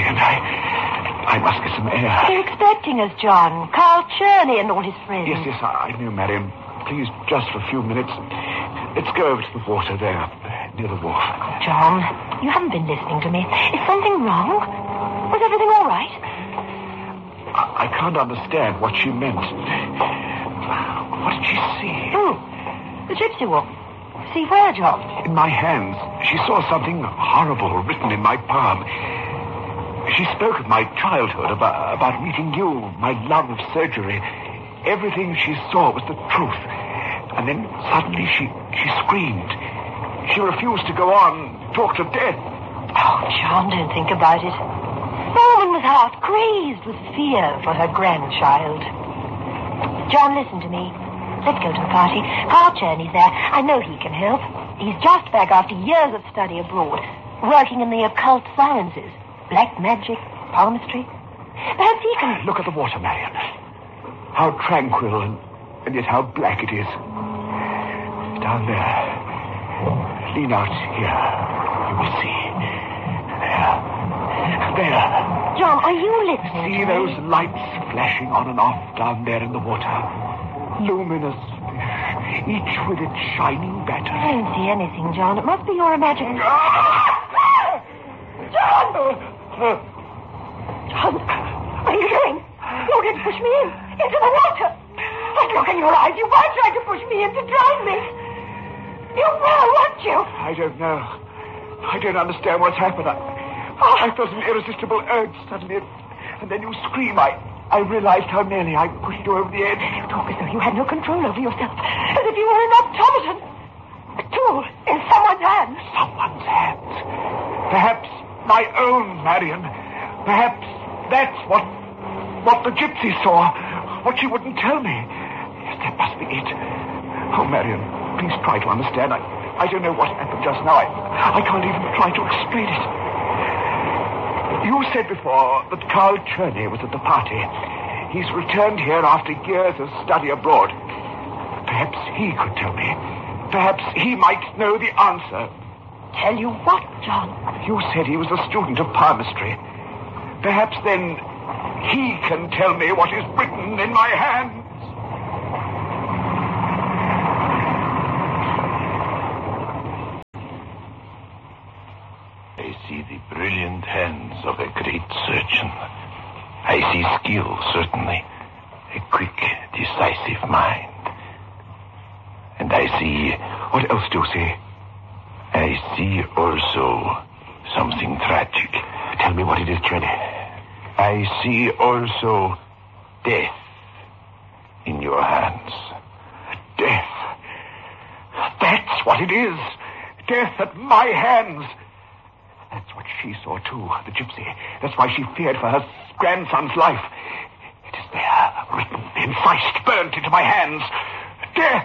Marion. I must get some air. They're expecting us, John. Carl Cherney and all his friends. Yes, I know, Marion. Please, just for a few minutes. Let's go over to the water there, near the wharf. John, you haven't been listening to me. Is something wrong? Was everything all right? I can't understand what she meant. What did she see? The gypsy woman. See where, John? In my hands, she saw something horrible written in my palm. She spoke of my childhood, about meeting you, my love of surgery. Everything she saw was the truth. And then suddenly she screamed. She refused to go on, talked of death. Oh, John, don't think about it. The woman was half crazed with fear for her grandchild. John, listen to me. Let's go to the party. Carl Cherney's there. I know he can help. He's just back after years of study abroad, working in the occult sciences. Black magic, palmistry. Perhaps he can... Look at the water, Marion. How tranquil and yet how black it is. Down there. Lean out here. You will see. There. John, are you listening? See those lights flashing on and off down there in the water? Luminous fish, each with its shining batter. I don't see anything, John. It must be your imagination. John! John, what are you doing? You're going to push me into the water. That look in your eyes. You were trying to push me in to drown me. You were, weren't you? I don't know. I don't understand what's happened. I felt an irresistible urge suddenly, and then you scream. I realized how nearly I pushed you over the edge. You talk as though you had no control over yourself, as if you were an automaton, a tool in someone's hands. Someone's hands. Perhaps my own, Marion. Perhaps that's what the gypsy saw, what she wouldn't tell me. Yes, that must be it. Oh, Marion, please try to understand. I don't know what happened just now. I can't even try to explain it. You said before that Carl Cherney was at the party. He's returned here after years of study abroad. Perhaps he could tell me. Perhaps he might know the answer. Tell you what, John? You said he was a student of palmistry. Perhaps then he can tell me what is written in my hands. I see the brilliant hands of a great surgeon. I see skill, certainly. A quick, decisive mind. And I see... What else do you see? I see also something tragic. Tell me what it is, Cherney. I see also death in your hands. Death. That's what it is. Death at my hands. That's what she saw, too, the gypsy. That's why she feared for her grandson's life. It is there, written, incised, burnt into my hands. Death!